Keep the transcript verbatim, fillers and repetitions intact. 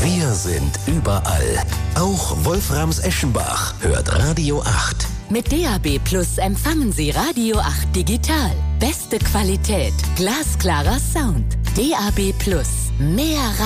Wir sind überall. Auch Wolframs-Eschenbach hört Radio acht. Mit D A B Plus empfangen Sie Radio acht digital. Beste Qualität, glasklarer Sound. D A B Plus. Mehr